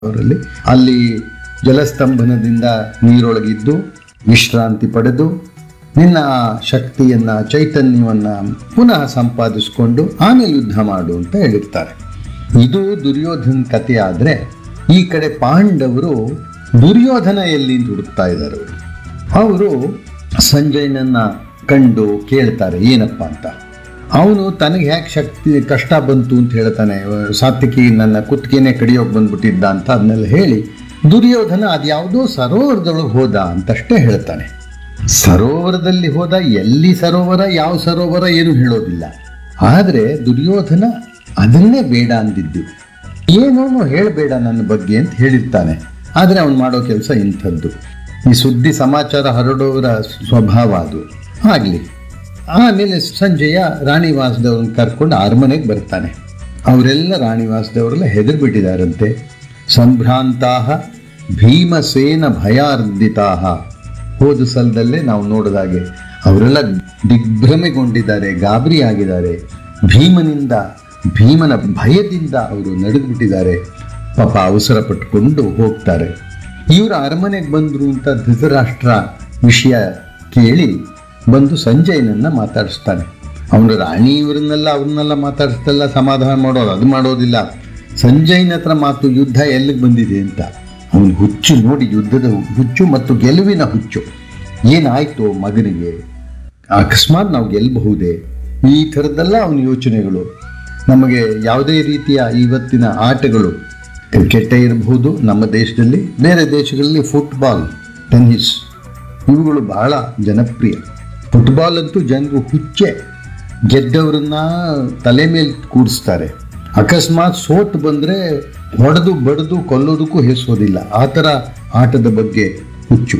ಅವರಲ್ಲಿ ಅಲ್ಲಿ ಜಲಸ್ತಂಭನದಿಂದ ನೀರೊಳಗಿದ್ದು ವಿಶ್ರಾಂತಿ ಪಡೆದು ನಿನ್ನ ಶಕ್ತಿಯನ್ನ ಚೈತನ್ಯವನ್ನ ಪುನಃ ಸಂಪಾದಿಸಿಕೊಂಡು ಆಮೇಲೆ ಯುದ್ಧ ಮಾಡು ಅಂತ ಹೇಳಿರ್ತಾರೆ. ಇದು ದುರ್ಯೋಧನ ಕಥೆ ಆದ್ರೆ ಈ ಕಡೆ ಪಾಂಡವರು ದುರ್ಯೋಧನ ಎಲ್ಲಿ ಅಂತ ಹುಡುಕ್ತಾ ಇದ್ದಾರೆ. ಅವರು ಸಂಜಯನನ್ನ ಕಂಡು ಕೇಳ್ತಾರೆ ಏನಪ್ಪ ಅಂತ. ಅವನು ತನಗೆ ಯಾಕೆ ಕಷ್ಟ ಬಂತು ಅಂತ ಹೇಳ್ತಾನೆ. ಸಾತ್ವಿಕಿ ನನ್ನ ಕುತ್ತಿಗೆನೆ ಕಡಿಯೋಕೆ ಬಂದ್ಬಿಟ್ಟಿದ್ದ ಅಂತ ಅದನ್ನೆಲ್ಲ ಹೇಳಿ ದುರ್ಯೋಧನ ಅದ್ಯಾವುದೋ ಸರೋವರದೊಳಗೆ ಹೋದ ಅಂತಷ್ಟೇ ಹೇಳ್ತಾನೆ. ಸರೋವರದಲ್ಲಿ ಹೋದ, ಎಲ್ಲಿ ಸರೋವರ ಯಾವ ಸರೋವರ ಏನು ಹೇಳೋದಿಲ್ಲ. ಆದರೆ ದುರ್ಯೋಧನ ಅದನ್ನೇ ಬೇಡ ಅಂದಿದ್ದು. ಏನೋನು ಹೇಳಬೇಡ ನನ್ನ ಬಗ್ಗೆ ಅಂತ ಹೇಳಿರ್ತಾನೆ. ಆದರೆ ಅವನು ಮಾಡೋ ಕೆಲಸ ಇಂಥದ್ದು. ಈ ಸುದ್ದಿ ಸಮಾಚಾರ ಹರಡೋರ ಸ್ವಭಾವ ಅದು. ಆಗಲಿ. ಆಮೇಲೆ ಸಂಜಯ ರಾಣಿವಾಸದವ್ರನ್ನ ಕರ್ಕೊಂಡು ಅರಮನೆಗೆ ಬರ್ತಾನೆ. ಅವರೆಲ್ಲ ರಾಣಿವಾಸದವರೆಲ್ಲ ಹೆದರ್ಬಿಟ್ಟಿದ್ದಾರಂತೆ. ಸಂಭ್ರಾಂತಾಹ ಭೀಮಸೇನ ಭಯಾರ್ದಿತಾಹ. ಹೋದ ಸಲದಲ್ಲೇ ನಾವು ನೋಡಿದಾಗೆ ಅವರೆಲ್ಲ ದಿಗ್ಭ್ರಮೆಗೊಂಡಿದ್ದಾರೆ, ಗಾಬರಿ ಆಗಿದ್ದಾರೆ. ಭೀಮನ ಭಯದಿಂದ ಅವರು ನಡುಗ್ಬಿಟ್ಟಿದ್ದಾರೆ. ಪಾಪ ಅವಸರ ಪಟ್ಟುಕೊಂಡು ಹೋಗ್ತಾರೆ. ಇವರು ಅರಮನೆಗೆ ಬಂದರು ಅಂತ ಧೃತರಾಷ್ಟ್ರ ವಿಷಯ ಕೇಳಿ ಬಂದು ಸಂಜಯನನ್ನ ಮಾತಾಡಿಸ್ತಾನೆ. ಅವನು ರಾಣಿ ಅವ್ರನ್ನೆಲ್ಲ ಮಾತಾಡಿಸ್ತಲ್ಲ, ಸಮಾಧಾನ ಮಾಡೋದು ಅದು ಮಾಡೋದಿಲ್ಲ. ಸಂಜಯನ ಹತ್ರ ಮಾತು ಯುದ್ಧ ಎಲ್ಲಿಗೆ ಬಂದಿದೆ ಅಂತ ಅವನು ಹುಚ್ಚು ನೋಡಿ, ಯುದ್ಧದ ಹುಚ್ಚು ಮತ್ತು ಗೆಲುವಿನ ಹುಚ್ಚು. ಏನಾಯ್ತು ಮಗನಿಗೆ, ಅಕಸ್ಮಾತ್ ನಾವು ಗೆಲ್ಲಬಹುದೇ, ಈ ಥರದ್ದೆಲ್ಲ ಅವನ ಯೋಚನೆಗಳು. ನಮಗೆ ಯಾವುದೇ ರೀತಿಯ ಇವತ್ತಿನ ಆಟಗಳು, ಕ್ರಿಕೆಟೇ ಇರಬಹುದು ನಮ್ಮ ದೇಶದಲ್ಲಿ, ಬೇರೆ ದೇಶಗಳಲ್ಲಿ ಫುಟ್ಬಾಲ್, ಟೆನ್ನಿಸ್ ಇವುಗಳು ಬಹಳ ಜನಪ್ರಿಯ. ಫುಟ್ಬಾಲ್ ಅಂತೂ ಜನರು ಹುಚ್ಚೆ. ಗೆದ್ದವರನ್ನ ತಲೆ ಮೇಲೆ ಕೂಡಿಸ್ತಾರೆ. ಅಕಸ್ಮಾತ್ ಸೋತು ಬಂದರೆ ಹೊಡೆದು ಬಡಿದು ಕೊಲ್ಲೋದಕ್ಕೂ ಹೆಸೋದಿಲ್ಲ. ಆ ಥರ ಆಟದ ಬಗ್ಗೆ ಹುಚ್ಚು.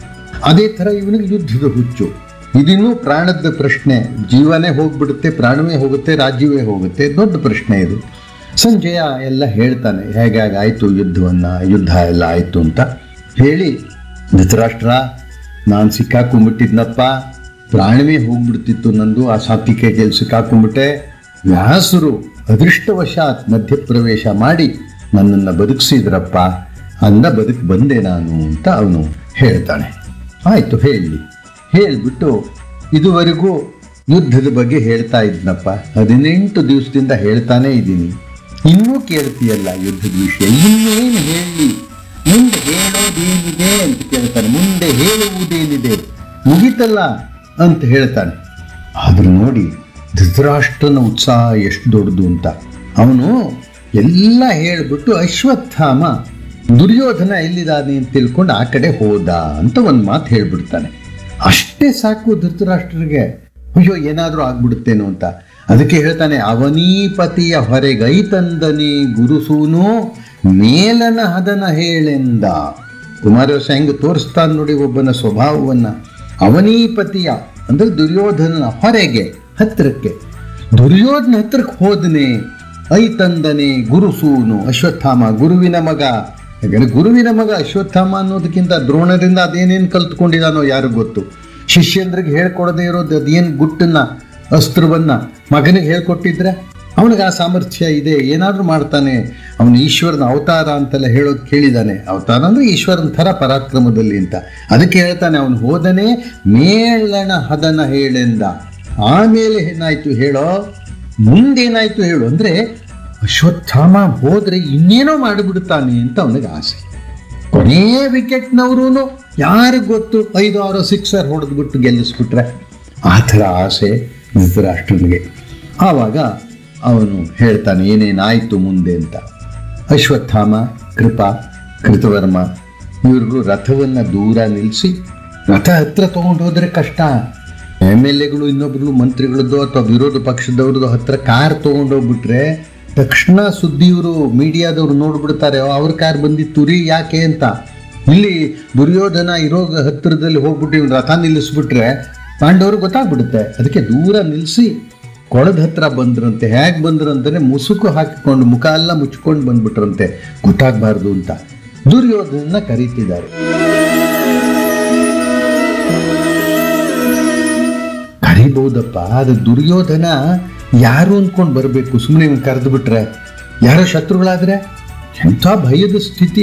ಅದೇ ಥರ ಇವನಿಗೆ ಯುದ್ಧದ ಹುಚ್ಚು. ಇದಿನ್ನೂ ಪ್ರಾಣದ ಪ್ರಶ್ನೆ. ಜೀವನೇ ಹೋಗ್ಬಿಡುತ್ತೆ, ಪ್ರಾಣವೇ ಹೋಗುತ್ತೆ, ರಾಜ್ಯವೇ ಹೋಗುತ್ತೆ. ದೊಡ್ಡ ಪ್ರಶ್ನೆ ಇದು. ಸಂಜಯ ಎಲ್ಲ ಹೇಳ್ತಾನೆ ಹೇಗಾಯ್ತು ಯುದ್ಧ ಎಲ್ಲ ಆಯಿತು ಅಂತ ಹೇಳಿ, ಧೃತರಾಷ್ಟ್ರ ನಾನು ಸಿಕ್ಕಾಕೊಂಡ್ಬಿಟ್ಟಿದ್ನಪ್ಪ, ಪ್ರಾಣವೇ ಹೋಗ್ಬಿಡ್ತಿತ್ತು ನಂದು. ಆ ಸಾತ್ವಿಕೆ ಕೆಲ್ಸಕ್ಕೆ ಹಾಕೊಂಡ್ಬಿಟ್ಟೆ. ವ್ಯಾಸರು ಅದೃಷ್ಟವಶಾತ್ ಮಧ್ಯಪ್ರವೇಶ ಮಾಡಿ ನನ್ನನ್ನು ಬದುಕಿಸಿದ್ರಪ್ಪ, ಅಂದ ಬದುಕು ಬಂದೆ ನಾನು ಅಂತ ಅವನು ಹೇಳ್ತಾನೆ. ಆಯಿತು ಹೇಳಿಬಿಟ್ಟು ಇದುವರೆಗೂ ಯುದ್ಧದ ಬಗ್ಗೆ ಹೇಳ್ತಾ ಇದ್ನಪ್ಪ, 18 ದಿವಸದಿಂದ ಹೇಳ್ತಾನೇ ಇದ್ದೀನಿ, ಇನ್ನೂ ಕೇಳ್ತೀಯಲ್ಲ ಯುದ್ಧದ ವಿಷಯ, ಇನ್ನೇನು ಹೇಳಿ, ಮುಂದೆ ಹೇಳೋದೇನಿದೆ ಅಂತ ಕೇಳ್ತಾನೆ. ಮುಂದೆ ಹೇಳುವುದೇನಿದೆ, ಮುಗಿತಲ್ಲ ಅಂತ ಹೇಳ್ತಾನೆ. ಆದ್ರೆ ನೋಡಿ ಧೃತರಾಷ್ಟ್ರನ ಉತ್ಸಾಹ ಎಷ್ಟು ದೊಡ್ಡದು ಅಂತ. ಅವನು ಎಲ್ಲ ಹೇಳಿಬಿಟ್ಟು ಅಶ್ವತ್ಥಾಮ ದುರ್ಯೋಧನ ಎಲ್ಲಿದ್ದಾನೆ ಅಂತ ತಿಳ್ಕೊಂಡು ಆ ಕಡೆ ಹೋದ ಅಂತ ಒಂದು ಮಾತು ಹೇಳ್ಬಿಡ್ತಾನೆ. ಅಷ್ಟೇ ಸಾಕು ಧೃತರಾಷ್ಟ್ರರಿಗೆ, ಅಯ್ಯೋ ಏನಾದರೂ ಆಗ್ಬಿಡುತ್ತೇನೋ ಅಂತ. ಅದಕ್ಕೆ ಹೇಳ್ತಾನೆ, ಅವನೀಪತಿಯ ಹೊರೆಗೈತಂದನೆ ಗುರುಸೂನು ಮೇಲನ ಹದನ ಹೇಳೆಂದ. ಕುಮಾರವ್ಯಾಸ ಹೆಂಗೆ ತೋರಿಸ್ತಾನೆ ನೋಡಿ ಒಬ್ಬನ ಸ್ವಭಾವವನ್ನು. ಅವನೀಪತಿಯ ಅಂದ್ರೆ ದುರ್ಯೋಧನನ ಹೊರೆಗೆ, ಹತ್ತಿರಕ್ಕೆ, ದುರ್ಯೋಧನ ಹತ್ತಿರಕ್ಕೆ ಹೋದನೆ. ಐತಂದನೆ ಗುರುಸೂನು ಅಶ್ವತ್ಥಾಮ, ಗುರುವಿನ ಮಗ. ಯಾಕಂದ್ರೆ ಗುರುವಿನ ಮಗ ಅಶ್ವತ್ಥಾಮ ಅನ್ನೋದಕ್ಕಿಂತ ದ್ರೋಣರಿಂದ ಅದೇನೇನು ಕಲ್ತ್ಕೊಂಡಿದ್ದಾನೋ ಯಾರಿಗೂ ಗೊತ್ತು. ಶಿಷ್ಯಂದ್ರಿಗೆ ಹೇಳ್ಕೊಡದೇ ಇರೋದು ಅದೇನು ಗುಟ್ಟನ್ನ, ಅಸ್ತ್ರವನ್ನ ಮಗನಿಗೆ ಹೇಳ್ಕೊಟ್ಟಿದ್ರೆ ಅವನಿಗೆ ಆ ಸಾಮರ್ಥ್ಯ ಇದೆ, ಏನಾದರೂ ಮಾಡ್ತಾನೆ. ಅವನು ಈಶ್ವರನ ಅವತಾರ ಅಂತೆಲ್ಲ ಹೇಳೋದು ಕೇಳಿದ್ದಾನೆ. ಅವತಾರ ಅಂದರೆ ಈಶ್ವರನ ಥರ ಪರಾಕ್ರಮದಲ್ಲಿ ಅಂತ. ಅದಕ್ಕೆ ಹೇಳ್ತಾನೆ, ಅವನು ಹೋದನೆ ಮೇಳಣ ಹದನ ಹೇಳೆಂದ. ಆಮೇಲೆ ಏನಾಯ್ತು ಹೇಳೋ, ಮುಂದೇನಾಯ್ತು ಹೇಳು ಅಂದರೆ ಅಶ್ವತ್ಥಾಮ ಹೋದರೆ ಇನ್ನೇನೋ ಮಾಡಿಬಿಡ್ತಾನೆ ಅಂತ ಅವನಿಗೆ ಆಸೆ. ಕೊನೆಯ ವಿಕೆಟ್ನವರು ಯಾರಿಗೆ ಗೊತ್ತು, 5-6 ಸಿಕ್ಸರ್ ಹೊಡೆದ್ಬಿಟ್ಟು ಗೆಲ್ಲಿಸ್ಬಿಟ್ರೆ. ಆ ಥರ ಆಸೆ ಧೃತರಾಷ್ಟ್ರನಿಗೆ. ಆವಾಗ ಅವನು ಹೇಳ್ತಾನೆ ಏನೇನಾಯಿತು ಮುಂದೆ ಅಂತ. ಅಶ್ವತ್ಥಾಮ, ಕೃಪಾ, ಕೃತವರ್ಮ ಇವ್ರಿಗೂ ರಥವನ್ನು ದೂರ ನಿಲ್ಲಿಸಿ, ರಥ ಹತ್ರ ತೊಗೊಂಡು ಹೋದರೆ ಕಷ್ಟ. MLAಗಳು ಇನ್ನೊಬ್ರು ಮಂತ್ರಿಗಳದ್ದು ಅಥವಾ ವಿರೋಧ ಪಕ್ಷದವ್ರದ್ದು ಹತ್ರ ಕಾರ್ ತೊಗೊಂಡೋಗ್ಬಿಟ್ರೆ ತಕ್ಷಣ ಸುದ್ದಿ ಇವರು ಮೀಡಿಯಾದವ್ರು ನೋಡ್ಬಿಡ್ತಾರೆ, ಅವ್ರ ಕಾರ್ ಬಂದಿತ್ತು ರೀ ಯಾಕೆ ಅಂತ. ಇಲ್ಲಿ ದುರ್ಯೋಧನ ಇರೋ ಹತ್ತಿರದಲ್ಲಿ ಹೋಗ್ಬಿಟ್ಟು ಇವ್ನು ರಥ ನಿಲ್ಲಿಸ್ಬಿಟ್ರೆ ಪಾಂಡವ್ರಿಗೆ ಗೊತ್ತಾಗ್ಬಿಡುತ್ತೆ. ಅದಕ್ಕೆ ದೂರ ನಿಲ್ಲಿಸಿ ಕೊಳದ ಹತ್ರ ಬಂದ್ರಂತೆ. ಹೇಗೆ ಬಂದ್ರಂತಾನೆ ಮುಸುಕು ಹಾಕಿಕೊಂಡು ಮುಖ ಎಲ್ಲ ಮುಚ್ಕೊಂಡು ಬಂದ್ಬಿಟ್ರಂತೆ, ಗೊತ್ತಾಗಬಾರ್ದು ಅಂತ. ದುರ್ಯೋಧನ ಕರೀತಿದ್ದಾರೆ. ಕರಿಬಹುದಪ್ಪ, ಅದು ದುರ್ಯೋಧನ ಯಾರು ಅಂದ್ಕೊಂಡು ಬರಬೇಕು. ಸುಮ್ಮನೆ ಕರೆದು ಬಿಟ್ರೆ ಯಾರೋ ಶತ್ರುಗಳಾದ್ರೆ ಎಂಥ ಭಯದ ಸ್ಥಿತಿ